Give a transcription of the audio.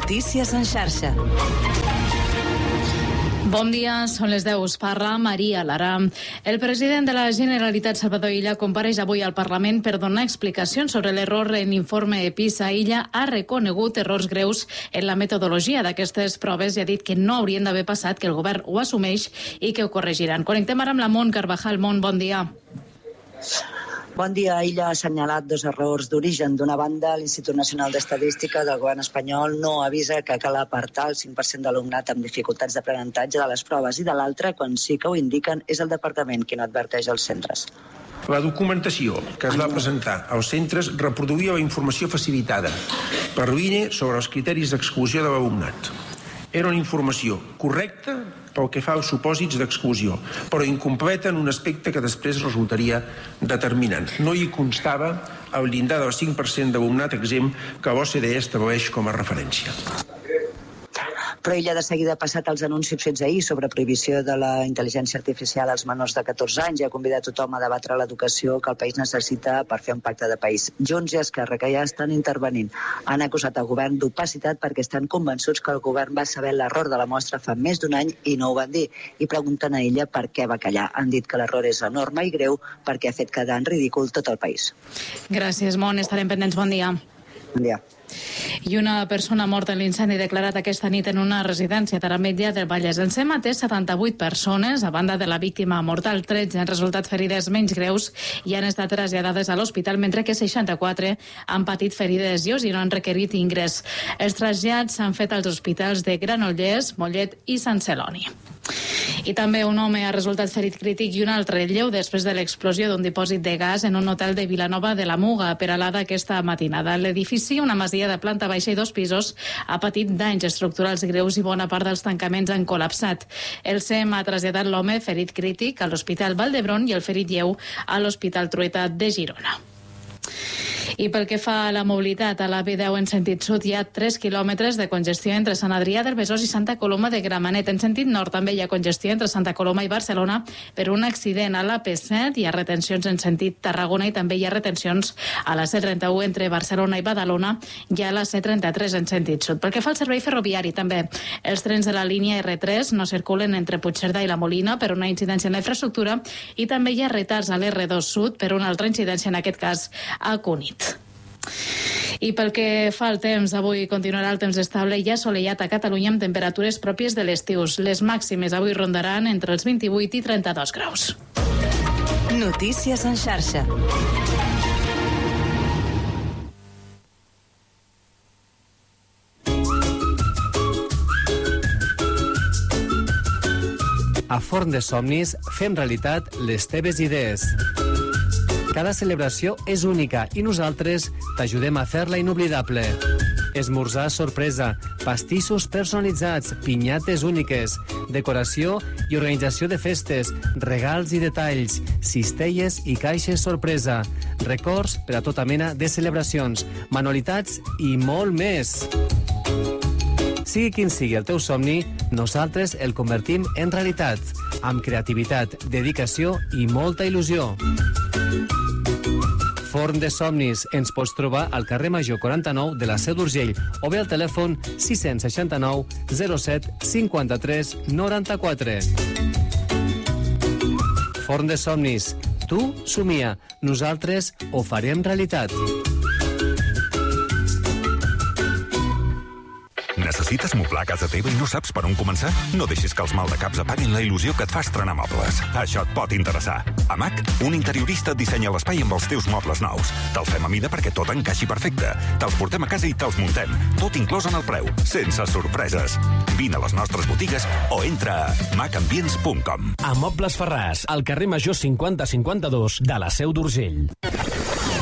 Notícies en xarxa. Bon dia, són les 10. Us parla Maria Lara. El president de la Generalitat, Salvador Illa, compareix avui al Parlament per donar explicacions sobre l'error en l'informe PISA. Illa ha reconegut errors greus en la metodologia d'aquestes proves i ha dit que no haurien d'haver passat, que el govern ho assumeix i que ho corregiran. Connectem ara amb la Mont Carvajal. Mont, bon dia. Bon dia. Illa ha assenyalat dos errors d'origen. D'una banda, l'Institut Nacional d'Estadística del govern espanyol no avisa que cal apartar el 5% d'alumnat amb dificultats d'aprenentatge de les proves, i de l'altra, quan sí que ho indiquen, és el departament qui no adverteix els centres. La documentació que es va presentar als centres reproduïa la informació facilitada per l'INE sobre els criteris d'exclusió de l'alumnat. Era una informació correcta pel que fa als supòsits d'exclusió, però incompleta en un aspecte que després resultaria determinant. No hi constava el llindar del 5% d'alumnat exempt que l'OCDE estableix com a referència. Però ella de seguida ha passat als anuncis fets ahir sobre prohibició de la intel·ligència artificial als menors de 14 anys i ha convidat tothom a debatre l'educació que el país necessita per fer un pacte de país. Junts i Esquerra, que ja estan intervenint, han acusat el govern d'opacitat perquè estan convençuts que el govern va saber l'error de la mostra fa més d'un any i no ho van dir. I pregunten a ella per què va callar. Han dit que l'error és enorme i greu perquè ha fet quedar en ridícul tot el país. Gràcies, Mont. Estarem pendents. Bon dia. Bon dia. I una persona morta en l'incendi declarat aquesta nit en una residència a Tarametlla del Vallès. En Sema té 78 persones, a banda de la víctima mortal. 13 han resultat ferides menys greus i han estat traslladades a l'hospital, mentre que 64 han patit ferides lleus i no han requerit ingrés. Els trasllats s'han fet als hospitals de Granollers, Mollet i Sant Celoni. I també un home ha resultat ferit crític i un altre lleu després de l'explosió d'un dipòsit de gas en un hotel de Vilanova de la Muga, a Peralada, aquesta matinada. L'edifici, una masia de planta baixa i 2 pisos, ha patit danys estructurals greus i bona part dels tancaments han col·lapsat. El SEM ha traslladat l'home ferit crític a l'Hospital Vall d'Hebron i el ferit lleu a l'Hospital Trueta de Girona. I pel que fa a la mobilitat, a la B10 en sentit sud hi ha 3 quilòmetres de congestió entre Sant Adrià del Besòs i Santa Coloma de Gramenet. En sentit nord també hi ha congestió entre Santa Coloma i Barcelona per un accident a la P7. Hi ha retencions en sentit Tarragona i també hi ha retencions a la C31 entre Barcelona i Badalona i a la C33 en sentit sud. Pel que fa al servei ferroviari, també els trens de la línia R3 no circulen entre Puigcerdà i la Molina per una incidència en la infraestructura i també hi ha retards a l'R2 sud per una altra incidència, en aquest cas a Cunit. I pel que fa al temps, avui continuarà el temps estable i assolellat a Catalunya amb temperatures pròpies de l'estiu. Les màximes avui rondaran entre els 28 i 32 graus. Notícies en xarxa. A Forn de Somnis fem realitat les teves idees. Cada celebració és única i nosaltres t'ajudem a fer-la inoblidable. Esmorzar sorpresa, pastissos personalitzats, pinyates úniques, decoració i organització de festes, regals i detalls, cistelles i caixes sorpresa, records per a tota mena de celebracions, manualitats i molt més. Sigui quin sigui el teu somni, nosaltres el convertim en realitat, amb creativitat, dedicació i molta il·lusió. Forn de Somnis. Ens pots trobar al carrer Major 49 de la Seu d'Urgell o bé al telèfon 669 07 53 94. Forn de Somnis. Tu somia, nosaltres ho farem realitat. Necessites moblar casa teva i no saps per on començar? No deixis que els maldecaps apaguin la il·lusió que et fa estrenar mobles. Això et pot interessar. A MAC, un interiorista et dissenya l'espai amb els teus mobles nous. Te'ls fem a mida perquè tot encaixi perfecte. Te'ls portem a casa i te'ls muntem. Tot inclòs en el preu, sense sorpreses. Vine a les nostres botigues o entra a macambients.com. A Mobles Ferràs, al carrer Major 5052 de la Seu d'Urgell.